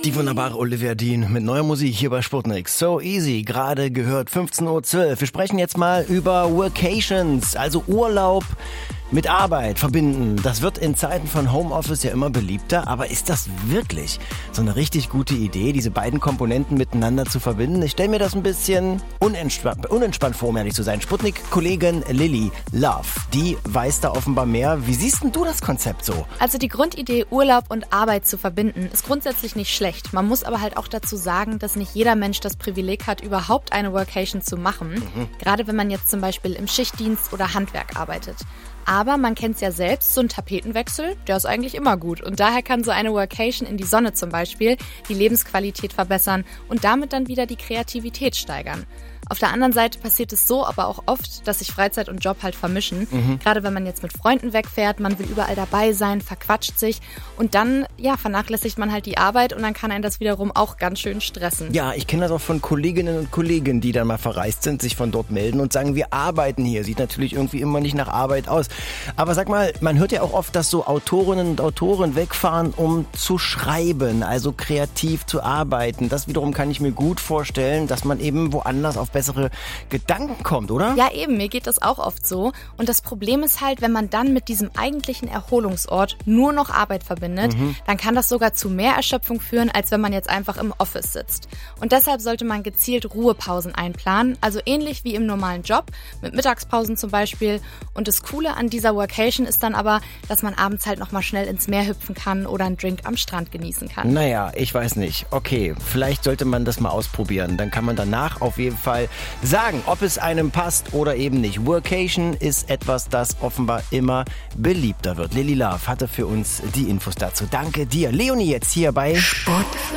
Die wunderbare Olivia Dean mit neuer Musik hier bei Sputnik. So easy, gerade gehört 15:12 Uhr. Wir sprechen jetzt mal über Workations, also Urlaub mit Arbeit verbinden. Das wird in Zeiten von Homeoffice ja immer beliebter, aber ist das wirklich so eine richtig gute Idee, diese beiden Komponenten miteinander zu verbinden? Ich stelle mir das ein bisschen unentspannt vor, um ehrlich zu sein. Sputnik-Kollegin Lily Love, die weiß da offenbar mehr. Wie siehst denn du das Konzept so? Also die Grundidee, Urlaub und Arbeit zu verbinden, ist grundsätzlich nicht schlecht. Man muss aber halt auch dazu sagen, dass nicht jeder Mensch das Privileg hat, überhaupt eine Workation zu machen. Gerade wenn man jetzt zum Beispiel im Schichtdienst oder Handwerk arbeitet. Aber man kennt es ja selbst, so ein Tapetenwechsel, der ist eigentlich immer gut. Und daher kann so eine Workation in die Sonne zum Beispiel die Lebensqualität verbessern und damit dann wieder die Kreativität steigern. Auf der anderen Seite passiert es so aber auch oft, dass sich Freizeit und Job halt vermischen. Gerade wenn man jetzt mit Freunden wegfährt, man will überall dabei sein, verquatscht sich und dann vernachlässigt man halt die Arbeit und dann kann einen das wiederum auch ganz schön stressen. Ja, ich kenne das auch von Kolleginnen und Kollegen, die dann mal verreist sind, sich von dort melden und sagen, wir arbeiten hier. Sieht natürlich irgendwie immer nicht nach Arbeit aus. Aber sag mal, man hört ja auch oft, dass so Autorinnen und Autoren wegfahren, um zu schreiben, also kreativ zu arbeiten. Das wiederum kann ich mir gut vorstellen, dass man eben woanders auf bessere Gedanken kommt, oder? Ja, eben, mir geht das auch oft so. Und das Problem ist halt, wenn man dann mit diesem eigentlichen Erholungsort nur noch Arbeit verbindet, dann kann das sogar zu mehr Erschöpfung führen, als wenn man jetzt einfach im Office sitzt. Und deshalb sollte man gezielt Ruhepausen einplanen, also ähnlich wie im normalen Job, mit Mittagspausen zum Beispiel. Und das Coole an dieser Workation ist dann aber, dass man abends halt nochmal schnell ins Meer hüpfen kann oder einen Drink am Strand genießen kann. Naja, ich weiß nicht. Okay, vielleicht sollte man das mal ausprobieren. Dann kann man danach auf jeden Fall sagen, ob es einem passt oder eben nicht. Workation ist etwas, das offenbar immer beliebter wird. Lily Love hatte für uns die Infos dazu. Danke dir. Leonie jetzt hier bei Sport.